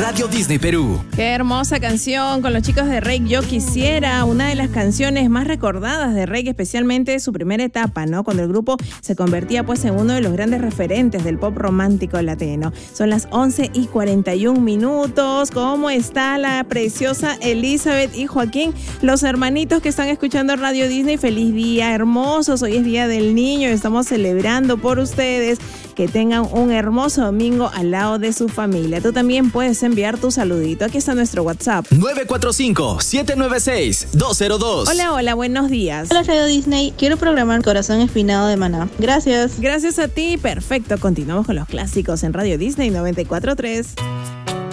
Radio Disney Perú. Qué hermosa canción con los chicos de Rake, Yo Quisiera, una de las canciones más recordadas de Rake, especialmente su primera etapa, ¿no? Cuando el grupo se convertía pues en uno de los grandes referentes del pop romántico latino. Son las 11:41. ¿Cómo está la preciosa Elizabeth y Joaquín, los hermanitos que están escuchando Radio Disney? Feliz día, hermosos. Hoy es Día del Niño y estamos celebrando por ustedes. Que tengan un hermoso domingo al lado de su familia. Tú también puedes enviar tu saludito. Aquí está nuestro WhatsApp. 945-796-202. Hola, buenos días. Hola, Radio Disney. Quiero programar Corazón Espinado de Maná. Gracias. Gracias a ti. Perfecto. Continuamos con los clásicos en Radio Disney 94.3.